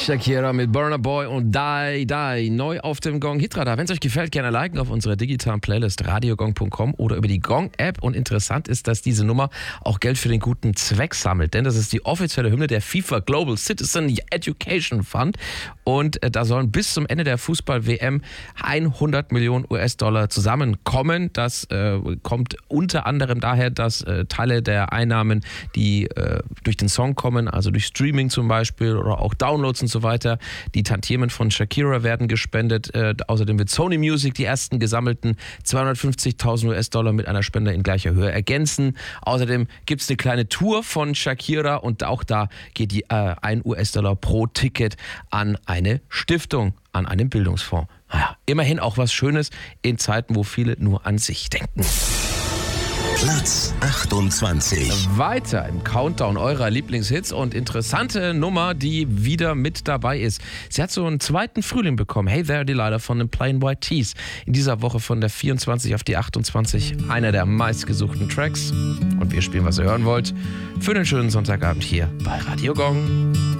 Shakira mit Burna Boy und Die Die neu auf dem Gong Hitradar. Wenn es euch gefällt, gerne liken auf unserer digitalen Playlist radiogong.com oder über die Gong-App. Und interessant ist, dass diese Nummer auch Geld für den guten Zweck sammelt, denn das ist die offizielle Hymne der FIFA Global Citizen Education Fund und da sollen bis zum Ende der Fußball-WM 100 Millionen US-Dollar zusammenkommen. Das kommt unter anderem daher, dass Teile der Einnahmen, die durch den Song kommen, also durch Streaming zum Beispiel oder auch Downloads und so weiter, die Tantiemen von Shakira werden gespendet. Außerdem wird Sony Music die ersten gesammelten 250.000 US-Dollar mit einer Spende in gleicher Höhe ergänzen. Außerdem gibt es eine kleine Tour von Shakira und auch da geht die 1 US-Dollar pro Ticket an eine Stiftung, an einen Bildungsfonds. Naja, immerhin auch was Schönes in Zeiten, wo viele nur an sich denken. Platz 28. Weiter im Countdown eurer Lieblingshits und interessante Nummer, die wieder mit dabei ist. Sie hat so einen zweiten Frühling bekommen. Hey There Delilah von den Plain White T's. In dieser Woche von der 24 auf die 28 einer der meistgesuchten Tracks. Und wir spielen, was ihr hören wollt, für den schönen Sonntagabend hier bei Radio Gong.